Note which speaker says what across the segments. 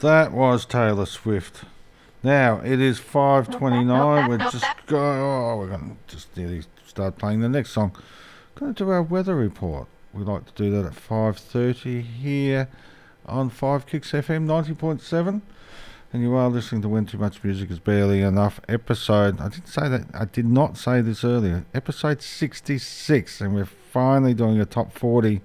Speaker 1: That was Taylor Swift. Now it is 5:29. We're just we're going to just nearly start playing the next song. Going to do our weather report. We like to do that at 5:30 here on 5 Kicks FM 90.7. And you are listening to When Too Much Music Is Barely Enough episode. I didn't say that. I did not say this earlier. Episode 66, and we're finally doing a top 40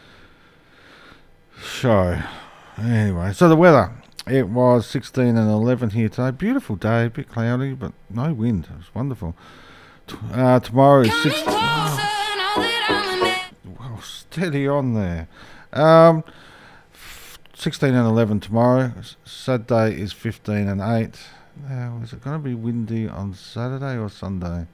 Speaker 1: show. Anyway, so the weather. It was 16 and 11 here today. Beautiful day, a bit cloudy, but no wind. It was wonderful. Tomorrow is 16. Well, steady on there. 16 and 11 tomorrow. Saturday is 15 and 8. Now, is it going to be windy on Saturday or Sunday?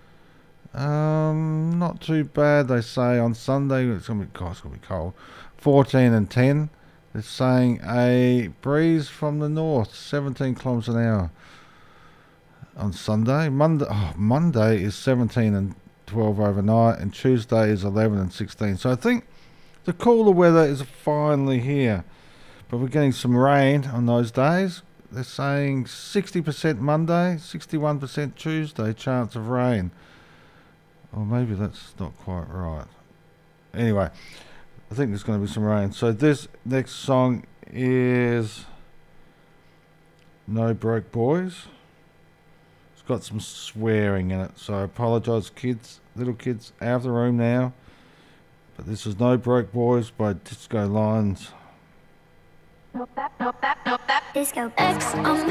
Speaker 1: Not too bad, they say. On Sunday, it's going to be cold. 14 and 10. They're saying a breeze from the north, 17 kilometres an hour on Sunday. Monday is 17 and 12 overnight, and Tuesday is 11 and 16. So I think the cooler weather is finally here. But we're getting some rain on those days. They're saying 60% Monday, 61% Tuesday chance of rain. Or maybe that's not quite right. Anyway, I think there's going to be some rain. So this next song is No Broke Boys. It's got some swearing in it, so I apologise, kids, little kids, out of the room now. But this is No Broke Boys by Disco Lions.
Speaker 2: Disco X on